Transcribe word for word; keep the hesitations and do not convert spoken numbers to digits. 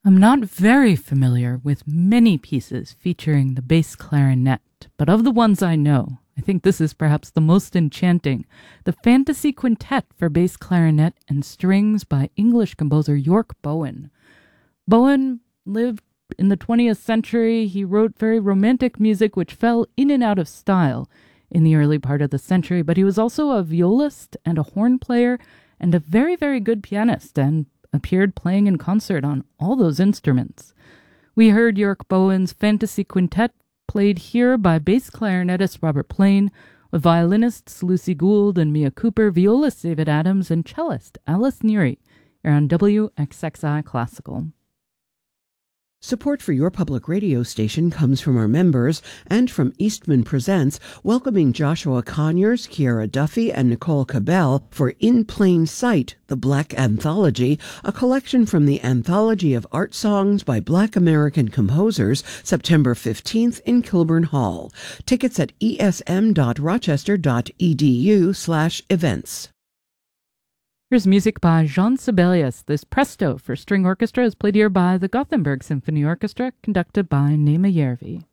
I'm not very familiar with many pieces featuring the bass clarinet, but of the ones I know, I think this is perhaps the most enchanting, the Fantasy Quintet for bass clarinet and strings by English composer York Bowen. Bowen lived in the twentieth century. He wrote very romantic music which fell in and out of style in the early part of the century, but he was also a violist and a horn player and a very, very good pianist, and appeared playing in concert on all those instruments. We heard York Bowen's Fantasy Quintet played here by bass clarinetist Robert Plain, with violinists Lucy Gould and Mia Cooper, violist David Adams, and cellist Alice Neary, here on W X X I Classical. Support for your public radio station comes from our members and from Eastman Presents, welcoming Joshua Conyers, Kiara Duffy, and Nicole Cabell for In Plain Sight, the Black Anthology, a collection from the Anthology of Art Songs by Black American Composers, September fifteenth in Kilburn Hall. Tickets at esm.rochester.edu slash events. Here's music by Jean Sibelius. This Presto for string orchestra is played here by the Gothenburg Symphony Orchestra, conducted by Nema Järvi.